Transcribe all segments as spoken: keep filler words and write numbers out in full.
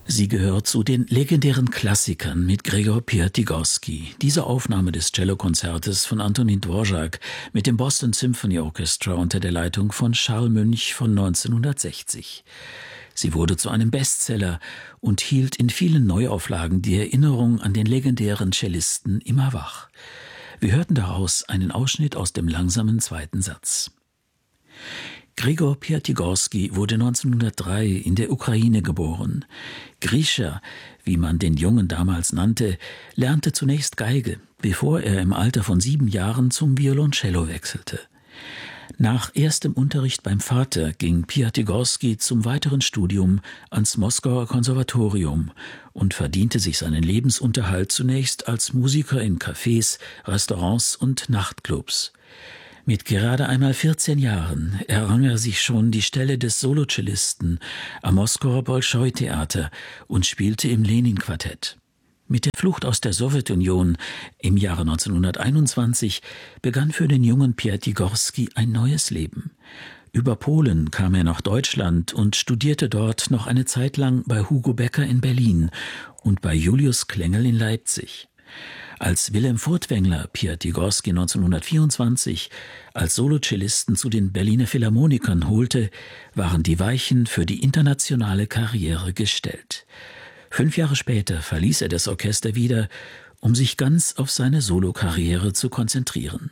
Sie gehört zu den legendären Klassikern mit Gregor Piatigorsky. Diese Aufnahme des Cellokonzertes von Antonin Dvorak mit dem Boston Symphony Orchestra unter der Leitung von Charles Münch von neunzehnhundertsechzig. Sie wurde zu einem Bestseller und hielt in vielen Neuauflagen die Erinnerung an den legendären Cellisten immer wach. Wir hörten daraus einen Ausschnitt aus dem langsamen zweiten Satz. Gregor Piatigorsky wurde neunzehnhundertdrei in der Ukraine geboren. Grisha, wie man den Jungen damals nannte, lernte zunächst Geige, bevor er im Alter von sieben Jahren zum Violoncello wechselte. Nach erstem Unterricht beim Vater ging Piatigorsky zum weiteren Studium ans Moskauer Konservatorium und verdiente sich seinen Lebensunterhalt zunächst als Musiker in Cafés, Restaurants und Nachtclubs. Mit gerade einmal vierzehn Jahren errang er sich schon die Stelle des Solocellisten am Moskauer Bolschoi-Theater und spielte im Lenin-Quartett. Mit der Flucht aus der Sowjetunion im Jahre neunzehnhunderteinundzwanzig begann für den jungen Piatigorsky ein neues Leben. Über Polen kam er nach Deutschland und studierte dort noch eine Zeit lang bei Hugo Becker in Berlin und bei Julius Klengel in Leipzig. Als Wilhelm Furtwängler Piatigorsky neunzehnhundertvierundzwanzig als Solocellisten zu den Berliner Philharmonikern holte, waren die Weichen für die internationale Karriere gestellt. Fünf Jahre später verließ er das Orchester wieder, um sich ganz auf seine Solokarriere zu konzentrieren.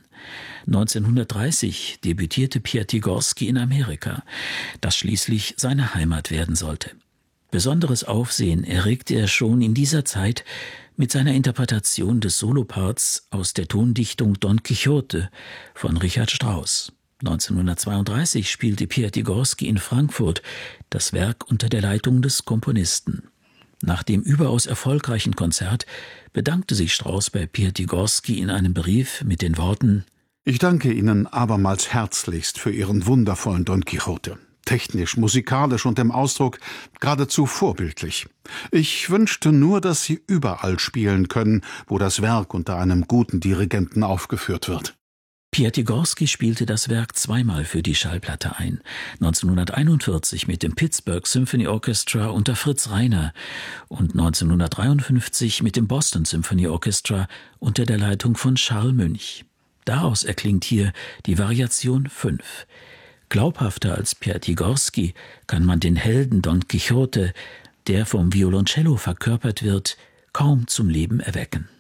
neunzehnhundertdreißig debütierte Piatigorsky in Amerika, das schließlich seine Heimat werden sollte. Besonderes Aufsehen erregte er schon in dieser Zeit mit seiner Interpretation des Soloparts aus der Tondichtung Don Quixote von Richard Strauss. neunzehnhundertzweiunddreißig spielte Piatigorsky in Frankfurt das Werk unter der Leitung des Komponisten. Nach dem überaus erfolgreichen Konzert bedankte sich Strauss bei Piatigorsky in einem Brief mit den Worten: »Ich danke Ihnen abermals herzlichst für Ihren wundervollen Don Quixote. Technisch, musikalisch und im Ausdruck geradezu vorbildlich. Ich wünschte nur, dass Sie überall spielen können, wo das Werk unter einem guten Dirigenten aufgeführt wird.« Piatigorsky spielte das Werk zweimal für die Schallplatte ein. neunzehnhunderteinundvierzig mit dem Pittsburgh Symphony Orchestra unter Fritz Reiner und neunzehnhundertdreiundfünfzig mit dem Boston Symphony Orchestra unter der Leitung von Charles Münch. Daraus erklingt hier die Variation fünf. Glaubhafter als Piatigorsky kann man den Helden Don Quixote, der vom Violoncello verkörpert wird, kaum zum Leben erwecken.